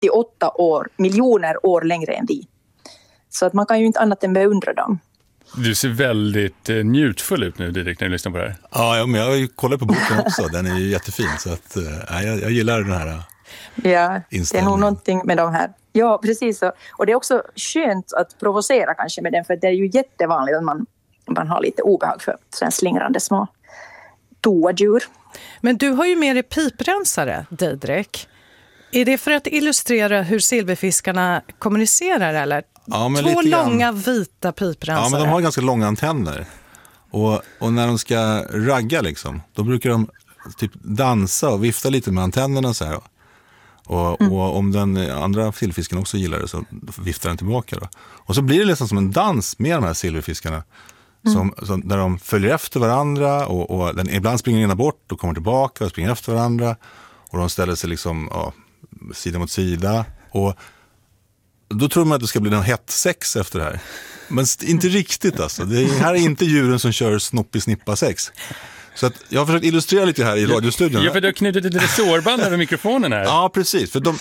miljoner år längre än vi. Så att man kan ju inte annat än beundra dem. Du ser väldigt njutfull ut nu direkt när du lyssnar på det här. Ja, men jag har ju kollat på boken också. Den är ju jättefin. Så att, jag gillar den här ja, det är nog någonting med de här. Ja, precis. Och det är också skönt att provocera kanske med den. För det är ju jättevanligt att man har lite obehag för sådana slingrande små toadjur. Men du har ju med dig piprensare, Didrik. Är det för att illustrera hur silverfiskarna kommunicerar eller? Ja, men två långa vita piprensare. Ja, men de har ganska långa antenner. Och när de ska ragga liksom, då brukar de typ dansa och vifta lite med antennerna så här. Och om den andra silverfisken också gillar det så viftar den tillbaka då. Och så blir det nästan som en dans med de här silverfiskarna. Där de följer efter varandra och den ibland springer ena bort och kommer tillbaka och springer efter varandra. Och de ställer sig liksom sida mot sida. Och då tror man att det ska bli en hett sex efter det här. Men inte riktigt alltså. Det här är inte djuren som kör snoppig-snippa sex. Så att jag har försökt illustrera lite här i radiostudion. Ja, för du har knutit ett resårband över mikrofonen här. Ja, precis. För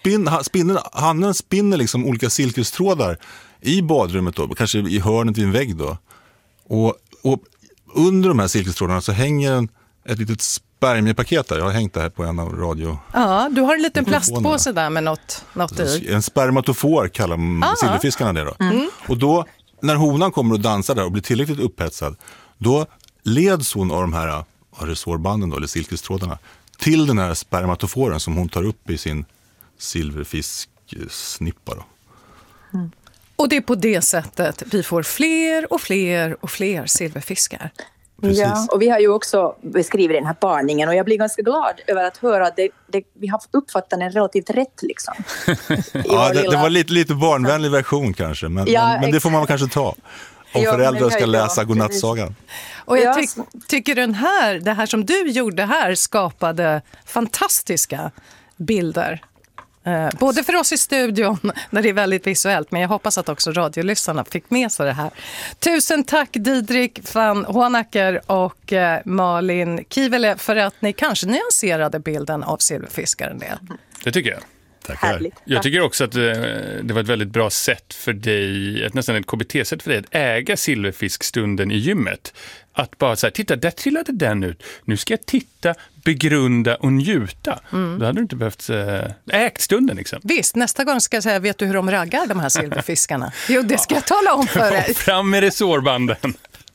hannen spinner liksom olika silkestrådar i badrummet då. Kanske i hörnet vid en vägg då. Och under de här silkestrådarna så hänger ett litet spermiepaket där. Jag har hängt det här på en av radio. Ja, du har en liten plastpåse där med något i. En spermatofor kallar silverfiskarna det då. Och då, när honan kommer och dansar där och blir tillräckligt upphetsad, då leds hon av de här resårbanden då, eller silkestrådarna, till den här spermatoforen som hon tar upp i sin silverfisksnippa då. Och det är på det sättet vi får fler och fler och fler silverfiskar. Precis. Ja, och vi har ju också beskrivit den här parningen och jag blir ganska glad över att höra att vi har uppfattat den relativt rätt liksom. Ja, det var lite barnvänlig version kanske, men det får man kanske ta. Om föräldrar ska läsa godnattsagan. Och jag tycker det här som du gjorde här skapade fantastiska bilder. Både för oss i studion, när det är väldigt visuellt, men jag hoppas att också radiolyssnarna fick med sig det här. Tusen tack Didrik van Honacker och Malin Kivele för att ni kanske nyanserade bilden av silverfiskar en del. Det tycker jag. Härligt. Jag tycker också att det var ett väldigt bra sätt för dig, nästan ett KBT-sätt för dig att äga silverfiskstunden i gymmet. Att bara så här, titta, där trillade den ut. Nu ska jag titta, begrunda och njuta. Då hade du inte behövt ägt stunden liksom. Visst, nästa gång ska jag säga, vet du hur de raggar de här silverfiskarna? Jo, det ska jag tala om för dig. Fram med resårbanden.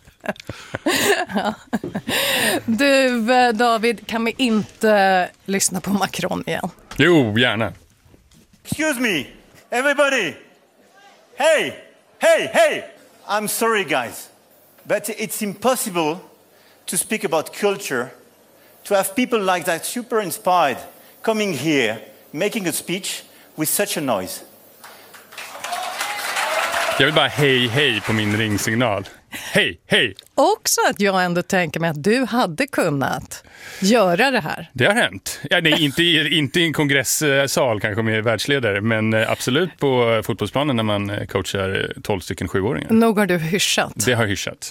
Ja. Du, David, kan vi inte lyssna på Macron igen? Jo, gärna. Excuse me, everybody. Hey, hey, hey. I'm sorry, guys, but it's impossible to speak about culture, to have people like that super inspired coming here, making a speech with such a noise. Jag vill bara hej, hej på min ringsignal. Hej, hej! Också att jag ändå tänker mig att du hade kunnat göra det här. Det har hänt. Ja, nej, inte i en kongresssal kanske med världsledare, men absolut på fotbollsplanen när man coachar 12 stycken 7-åringar. Nog har du hyschat. Det har hyschat.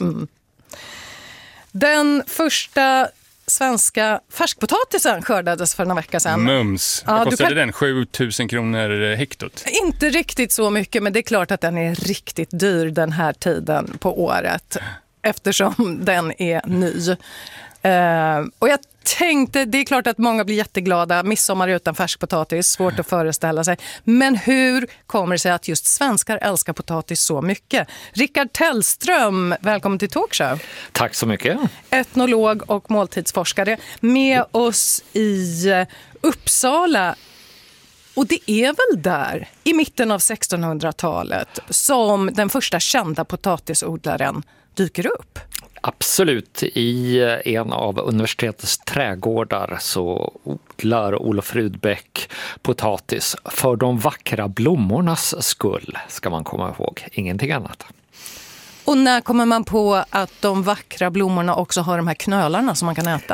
Den första svenska färskpotatisen skördades för några veckor sedan. Mums. Vad kostade den? 7 000 kronor hektot? Inte riktigt så mycket, men det är klart att den är riktigt dyr den här tiden på året. Eftersom den är ny. Och jag tänkte, det är klart att många blir jätteglada. Midsommar utan färskpotatis, svårt att föreställa sig. Men hur kommer det sig att just svenskar älskar potatis så mycket? Rickard Tellström, välkommen till Talkshow. Tack så mycket. Etnolog och måltidsforskare med oss i Uppsala. Och det är väl där, i mitten av 1600-talet, som den första kända potatisodlaren dyker upp? Absolut. I en av universitetets trädgårdar så odlar Olof Rudbeck potatis för de vackra blommornas skull, ska man komma ihåg. Ingenting annat. Och när kommer man på att de vackra blommorna också har de här knölarna som man kan äta?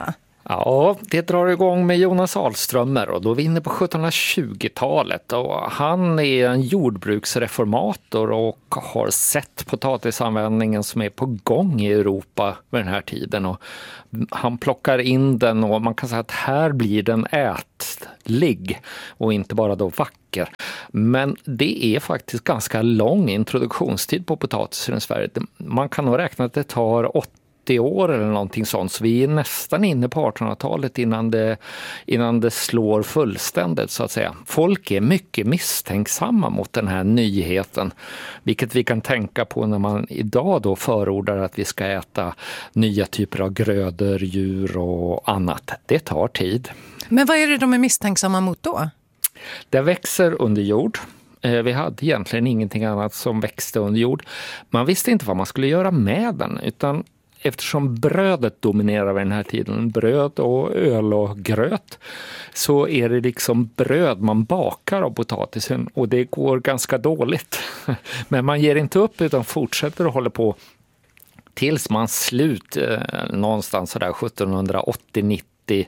Ja, det drar igång med Jonas Ahlströmer och då är vi inne på 1720-talet. Och han är en jordbruksreformator och har sett potatisanvändningen som är på gång i Europa vid den här tiden. Och han plockar in den och man kan säga att här blir den ätlig och inte bara då vacker. Men det är faktiskt ganska lång introduktionstid på potatisen i Sverige. Man kan nog räkna att det tar 80 år eller någonting sånt, så vi är nästan inne på 1800-talet innan det slår fullständigt så att säga. Folk är mycket misstänksamma mot den här nyheten, vilket vi kan tänka på när man idag då förordar att vi ska äta nya typer av grödor, djur och annat. Det tar tid. Men vad är det de är misstänksamma mot då? Det växer under jord. Vi hade egentligen ingenting annat som växte under jord. Man visste inte vad man skulle göra med den, utan eftersom brödet dominerar vid den här tiden, bröd och öl och gröt, så är det liksom bröd man bakar av potatisen och det går ganska dåligt. Men man ger inte upp utan fortsätter att hålla på tills man slut någonstans sådär 1780-90.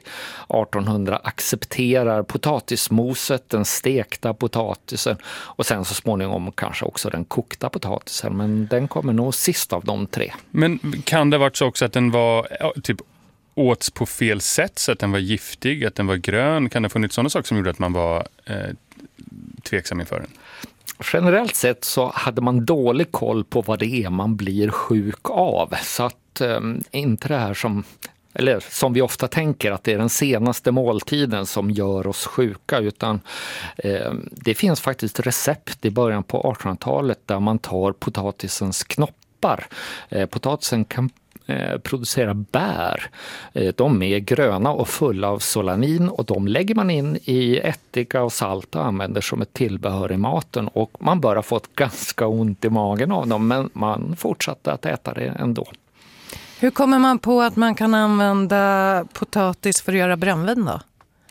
1800 accepterar potatismoset, den stekta potatisen och sen så småningom kanske också den kokta potatisen, men den kommer nog sist av de tre. Men kan det varit så också att den var typ åts på fel sätt, så att den var giftig, att den var grön? Kan det ha funnits sådana saker som gjorde att man var tveksam inför den? Generellt sett så hade man dålig koll på vad det är man blir sjuk av, så att inte det här som vi ofta tänker att det är den senaste måltiden som gör oss sjuka, utan det finns faktiskt recept i början på 1800-talet där man tar potatisens knoppar. Potatisen kan producera bär. De är gröna och fulla av solanin och de lägger man in i ättika och salt och använder som ett tillbehör i maten, och man bör ha fått ganska ont i magen av dem, men man fortsatte att äta det ändå. Hur kommer man på att man kan använda potatis för att göra brännvin då?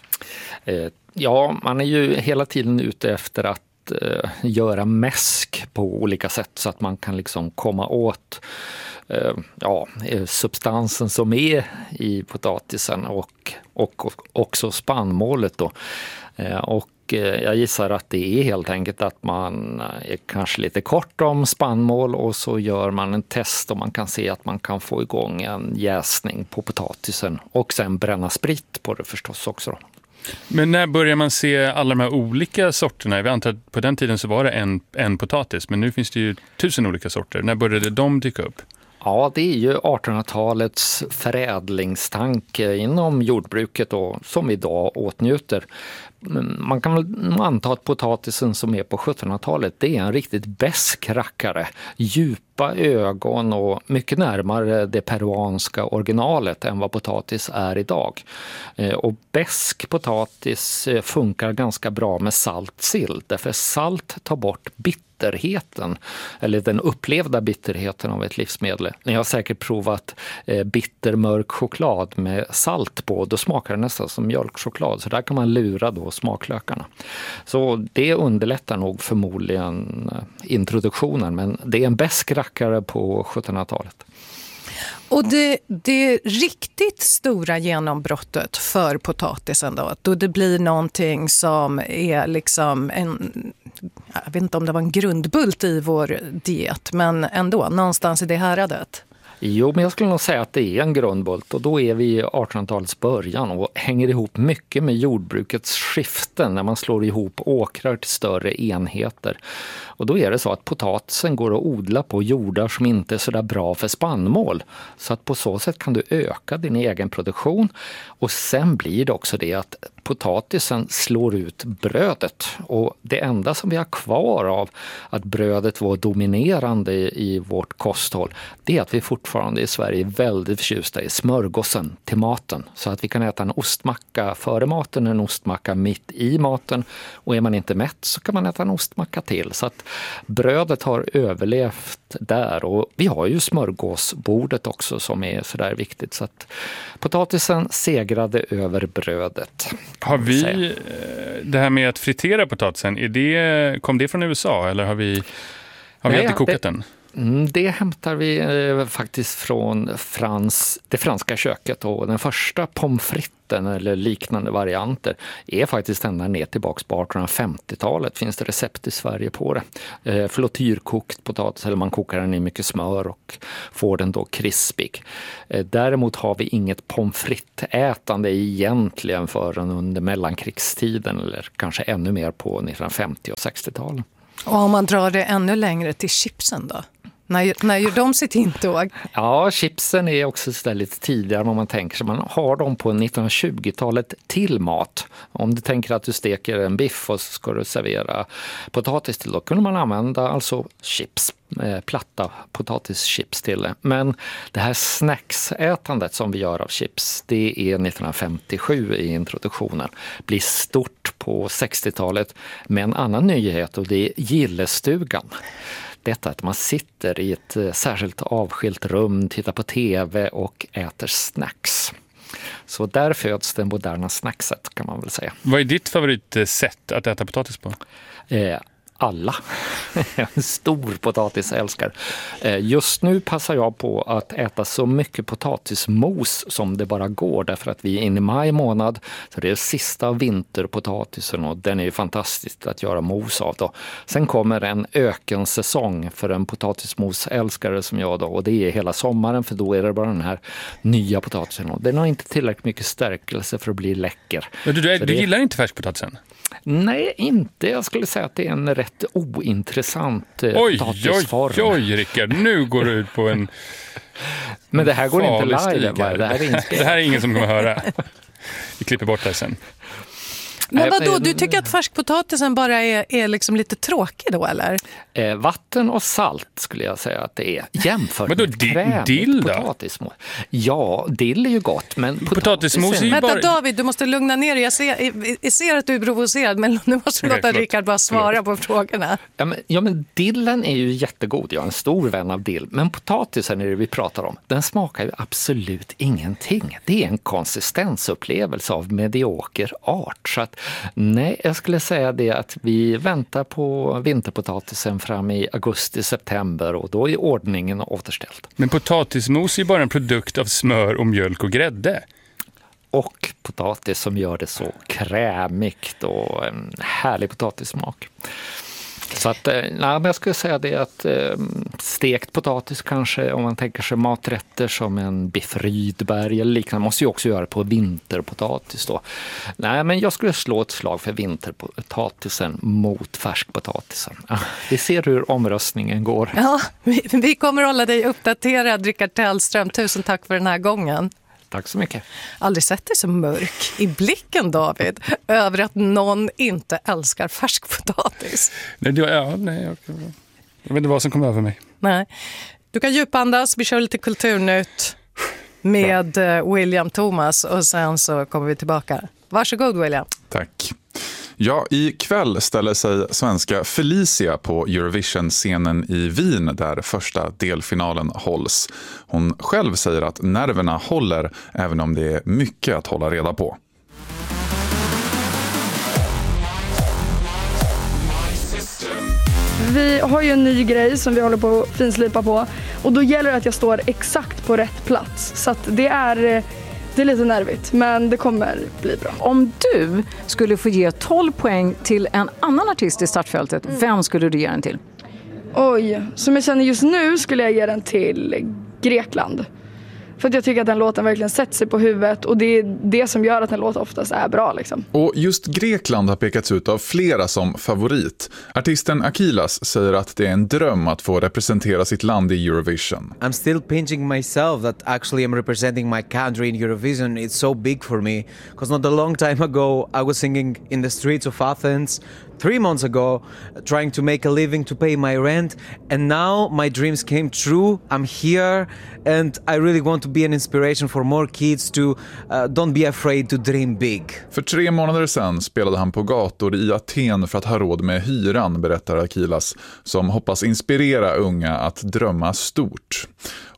Ja, man är ju hela tiden ute efter att göra mäsk på olika sätt så att man kan liksom komma åt substansen som är i potatisen och också spannmålet då. Och jag gissar att det är helt enkelt att man är kanske lite kort om spannmål och så gör man en test och man kan se att man kan få igång en jäsning på potatisen och sen bränna sprit på det förstås också då. Men när börjar man se alla de här olika sorterna? Vi antar att på den tiden så var det en potatis, men nu finns det ju 1000 olika sorter. När började de dyka upp? Ja, det är ju 1800-talets förädlingstanke inom jordbruket då, som vi idag åtnjuter. Man kan väl anta att potatisen som är på 1700-talet, det är en riktigt besk rackare. Djupa ögon och mycket närmare det peruanska originalet än vad potatis är idag. Och besk potatis funkar ganska bra med saltsill, därför salt tar bort bitterheten, eller den upplevda bitterheten av ett livsmedel. Ni har säkert provat bittermörk choklad med salt på, då smakar det nästan som mjölkchoklad, så där kan man lura då smaklökarna. Så det underlättar nog förmodligen introduktionen, men det är en besk rackare på 1700-talet. Och det riktigt stora genombrottet för potatisen då det blir någonting som är liksom jag vet inte om det var en grundbult i vår diet, men ändå någonstans i det häradet. Jo, men jag skulle nog säga att det är en grundbult, och då är vi i 1800-talets början och hänger ihop mycket med jordbrukets skiften när man slår ihop åkrar till större enheter. Och då är det så att potatisen går att odla på jordar som inte är så där bra för spannmål. Så att på så sätt kan du öka din egen produktion, och sen blir det också det att potatisen slår ut brödet, och det enda som vi har kvar av att brödet var dominerande i vårt kosthåll, det är att vi fortfarande i Sverige är väldigt förtjusta i smörgåsen till maten, så att vi kan äta en ostmacka före maten, en ostmacka mitt i maten, och är man inte mätt så kan man äta en ostmacka till, så att brödet har överlevt där, och vi har ju smörgåsbordet också som är så där viktigt, så att potatisen segrade över brödet. Har vi det här med att fritera potatisen, kom det från USA eller har vi alltid kokat den? Det hämtar vi faktiskt från det franska köket, och den första pommes fritesen eller liknande varianter är faktiskt ända ner tillbaka på 1850-talet. Finns det recept i Sverige på det. Flottyrkokt potatis, eller man kokar den i mycket smör och får den då krispig. Däremot har vi inget pommes frites-ätande egentligen förrän under mellankrigstiden, eller kanske ännu mer på 1950- och 60-talen. Och om man drar det ännu längre till chipsen då? När gör de sitt intåg? Ja, chipsen är också lite tidigare än vad man tänker sig. Man har dem på 1920-talet till mat. Om du tänker att du steker en biff och så ska du servera potatis till, då kunde man använda alltså chips, platta potatischips till det. Men det här snacksätandet som vi gör av chips, det är 1957 i introduktionen. Blir stort på 60-talet med en annan nyhet, och det är gillestugan. Detta att man sitter i ett särskilt avskilt rum, tittar på tv och äter snacks. Så där föds det moderna snackset, kan man väl säga. Vad är ditt favoritsätt att äta potatis på? Alla. En stor potatisälskare. Just nu passar jag på att äta så mycket potatismos som det bara går, därför att vi är inne i maj månad, så det är sista vinterpotatisen, och den är ju fantastiskt att göra mos av då. Sen kommer en ökensäsong för en potatismosälskare som jag då, och det är hela sommaren, för då är det bara den här nya potatisen, och den har inte tillräckligt mycket stärkelse för att bli läcker. Du gillar inte färskpotatisen? Nej, inte. Jag skulle säga att det är en rätt ointressant potatisform. Oj, Rickard. Nu går du ut på en Men det här går inte live. Det här är ingen som kommer höra. Vi klipper bort det sen. Men vadå, du tycker att färskpotatisen bara är liksom lite tråkig då, eller? Vatten och salt skulle jag säga att det är. Jämfört med dill då? Potatismos. Ja, dill är ju gott, men potatismos är ju bara... Vänta David, du måste lugna ner dig. Jag ser att du är provocerad, men nu måste du låta Rickard bara svara på frågorna. Ja, men dillen är ju jättegod. Jag är en stor vän av dill. Men potatisen är det vi pratar om. Den smakar ju absolut ingenting. Det är en konsistensupplevelse av medioker art. Så att nej, jag skulle säga det att vi väntar på vinterpotatisen fram i augusti-september, och då är ordningen återställd. Men potatismos är bara en produkt av smör och mjölk och grädde. Och potatis som gör det så krämigt och en härlig potatissmak. Så att, men jag skulle säga det att stekt potatis kanske, om man tänker sig maträtter som en biff Rydberg eller liknande, måste ju också göra på vinterpotatis då. Nej, men jag skulle slå ett slag för vinterpotatisen mot färskpotatisen. Vi ser hur omröstningen går. Ja, vi kommer hålla dig uppdaterad, Rickard Tellström. Tusen tack för den här gången. Tack så mycket. Aldrig sett dig så mörk i blicken, David, över att någon inte älskar färskpotatis. Jag vet inte vad som kommer över mig. Nej. Du kan djupandas, vi kör lite kulturnytt med William Thomas, och sen så kommer vi tillbaka. Varsågod, William. Tack. Ja, ikväll ställer sig svenska Felicia på Eurovision-scenen i Wien där första delfinalen hålls. Hon själv säger att nerverna håller även om det är mycket att hålla reda på. Vi har ju en ny grej som vi håller på att finslipa på, och då gäller det att jag står exakt på rätt plats. Så att det är lite nervigt, men det kommer bli bra. Om du skulle få ge 12 poäng till en annan artist i startfältet, vem skulle du ge den till? Oj, som jag känner just nu skulle jag ge den till Grekland. För att jag tycker att den låten verkligen sätter sig på huvudet, och det är det som gör att den låten oftast är bra liksom. Och just Grekland har pekats ut av flera som favorit. Artisten Akilas säger att det är en dröm att få representera sitt land i Eurovision. I'm still pinching myself that actually I'm representing my country in Eurovision. It's so big for me because not a long time ago I was singing in the streets of Athens 3 months ago, trying to make a living to pay my rent, and now my dreams came true. I'm here and I really want to be an inspiration for more kids to don't be afraid to dream big. För 3 månader sedan spelade han på gator i Aten för att ha råd med hyran, berättar Akilas, som hoppas inspirera unga att drömma stort.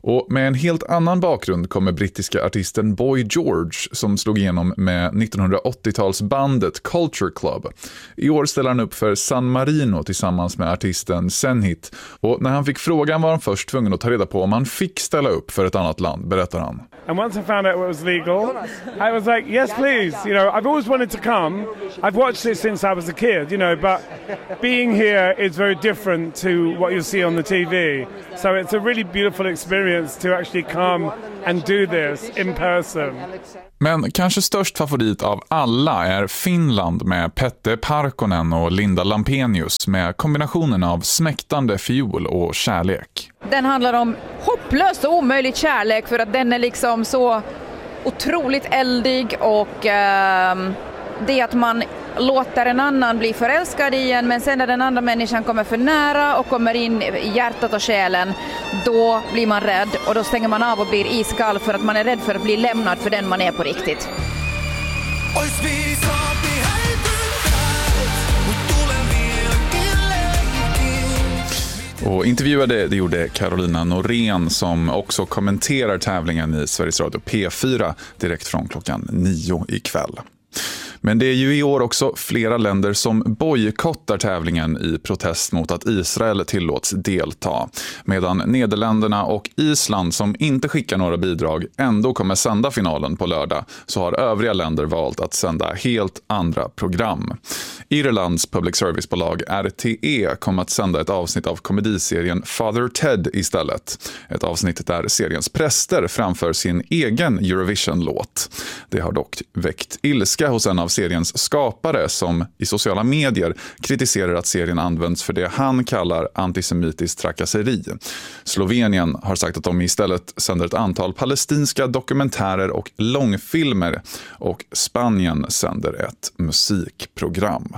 Och med en helt annan bakgrund kommer brittiska artisten Boy George som slog igenom med 1980-talsbandet Culture Club. I år ställer han upp för San Marino tillsammans med artisten Senhit. Och när han fick frågan var han först tvungen att ta reda på om han fick ställa upp för ett annat land, berättar han. And once I found out it was legal, I was like, yes, please. You know, I've always wanted to come. I've watched it since I was a kid, you know, but being here is very different to what you see on the TV. So it's a really beautiful experience to actually come and do this in person. Men kanske störst favorit av alla är Finland med Petter Parkkonen och Linda Lampenius med kombinationen av smäktande fiol och kärlek. Den handlar om hopplöst och omöjlig kärlek för att den är liksom så otroligt eldig och det att man låter en annan bli förälskad i en, men sen när den andra människan kommer för nära och kommer in i hjärtat och själen, då blir man rädd och då stänger man av och blir iskall för att man är rädd för att bli lämnad för den man är på riktigt. Och intervjuade det gjorde Carolina Norén som också kommenterar tävlingen i Sveriges Radio P4 direkt från klockan 9 ikväll. Men det är ju i år också flera länder som bojkottar tävlingen i protest mot att Israel tillåts delta. Medan Nederländerna och Island som inte skickar några bidrag ändå kommer sända finalen på lördag, så har övriga länder valt att sända helt andra program. Irlands public service-bolag RTE kommer att sända ett avsnitt av komediserien Father Ted istället. Ett avsnitt där seriens präster framför sin egen Eurovision-låt. Det har dock väckt ilska hos en av seriens skapare som i sociala medier kritiserar att serien används för det han kallar antisemitisk trakasseri. Slovenien har sagt att de istället sänder ett antal palestinska dokumentärer och långfilmer, och Spanien sänder ett musikprogram.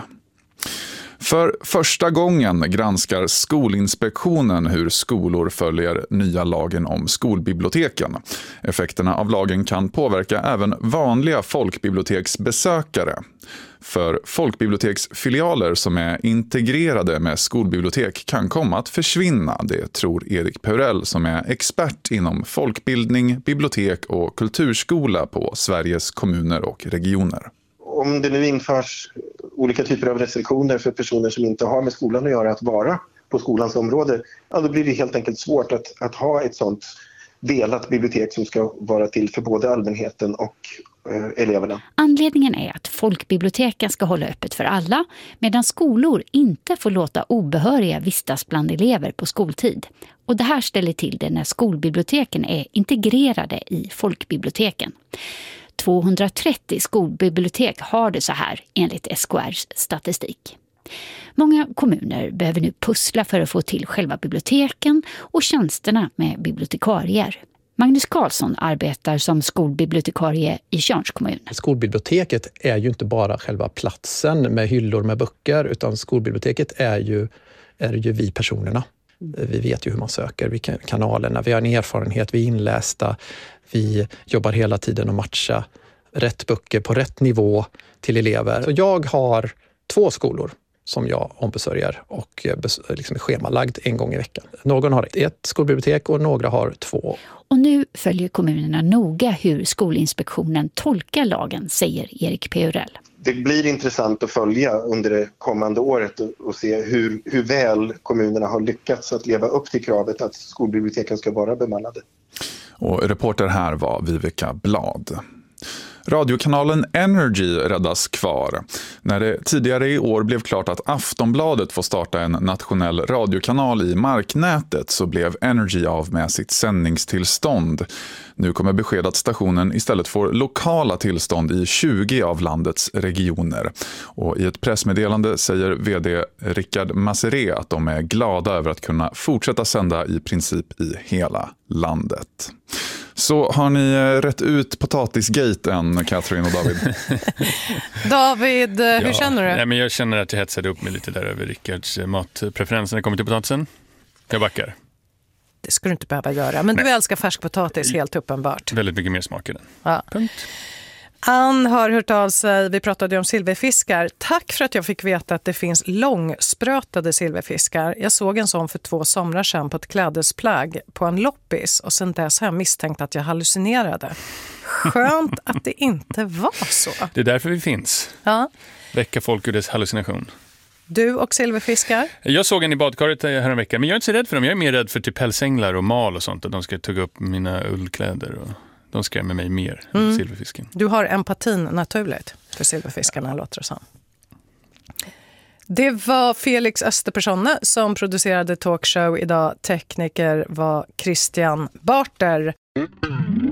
För första gången granskar Skolinspektionen hur skolor följer nya lagen om skolbiblioteken. Effekterna av lagen kan påverka även vanliga folkbiblioteksbesökare. För folkbiblioteksfilialer som är integrerade med skolbibliotek kan komma att försvinna, det tror Erik Peurell som är expert inom folkbildning, bibliotek och kulturskola på Sveriges kommuner och regioner. Om det nu införs olika typer av restriktioner för personer som inte har med skolan att göra att vara på skolans område, ja, då blir det helt enkelt svårt att ha ett sånt delat bibliotek som ska vara till för både allmänheten och eleverna. Anledningen är att folkbiblioteken ska hålla öppet för alla, medan skolor inte får låta obehöriga vistas bland elever på skoltid. Och det här ställer till det när skolbiblioteken är integrerade i folkbiblioteken. 230 skolbibliotek har det så här enligt SKRs statistik. Många kommuner behöver nu pussla för att få till själva biblioteken och tjänsterna med bibliotekarier. Magnus Karlsson arbetar som skolbibliotekarie i Tjörns kommun. Skolbiblioteket är ju inte bara själva platsen med hyllor med böcker, utan skolbiblioteket är ju vi personerna. Vi vet ju hur man söker, vi kanalerna, vi har en erfarenhet, vi är inlästa, vi jobbar hela tiden att matcha rätt böcker på rätt nivå till elever. Så jag har 2 skolor som jag ombesörjer och liksom är schemalagd en gång i veckan. Någon har 1 skolbibliotek och några har 2. Och nu följer kommunerna noga hur Skolinspektionen tolkar lagen, säger Erik Peurell. Det blir intressant att följa under det kommande året och se hur väl kommunerna har lyckats att leva upp till kravet att skolbiblioteken ska vara bemannade. Och reporter här var Viveka Blad. Radiokanalen Energy räddas kvar. När det tidigare i år blev klart att Aftonbladet får starta en nationell radiokanal i marknätet, så blev Energy av med sitt sändningstillstånd. Nu kommer besked att stationen istället får lokala tillstånd i 20 av landets regioner. Och i ett pressmeddelande säger vd Rickard Masseré att de är glada över att kunna fortsätta sända i princip i hela landet. Så har ni rätt ut potatisgate än, Katrin och David? David, hur känner du? Nej, men jag känner att jag hetsade upp mig lite där över Rickards matpreferenser när det kommer till potatisen. Jag backar. Det skulle du inte behöva göra. Men du älskar färskpotatis, helt uppenbart. Väldigt mycket mer smak i den. Ja. Punkt. Ann har hört av sig, vi pratade om silverfiskar. Tack för att jag fick veta att det finns långsprötade silverfiskar. Jag såg en sån för 2 somrar sedan på ett klädesplagg på en loppis och sen dess har jag misstänkt att jag hallucinerade. Skönt att det inte var så. Det är därför vi finns. Ja. Väcka folk ur dess hallucination. Du och silverfiskar? Jag såg en i badkaret häromveckan, men jag är inte så rädd för dem. Jag är mer rädd för typ pälsänglar och mal och sånt. Att de ska tugga upp mina ullkläder och de skrämmer mig mer än silverfisken. Du har empatin naturligt för silverfiskarna, låter det som. Det var Felix Österpersonne som producerade talkshow idag. Tekniker var Christian Barter.